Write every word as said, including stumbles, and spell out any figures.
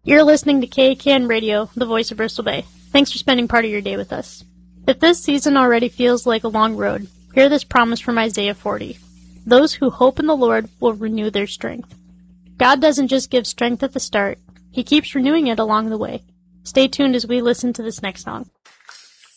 You're listening to K A K N Radio, the voice of Bristol Bay. Thanks for spending part of your day with us. If this season already feels like a long road, hear this promise from Isaiah forty. Those who hope in the Lord will renew their strength. God doesn't just give strength at the start, He keeps renewing it along the way. Stay tuned as we listen to this next song.